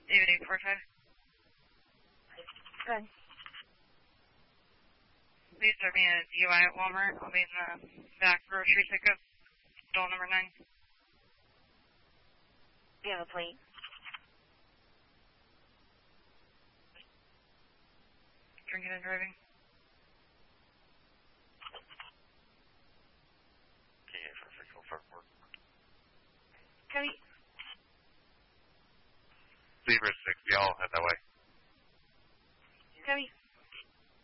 David 845. Good. Please serve me a DUI at Walmart. I'll be in the back grocery pickup, door number 9. Do you have a plate? Drinking and driving. Yeah, for 604. Cody? Zebra 60, I'll head that way.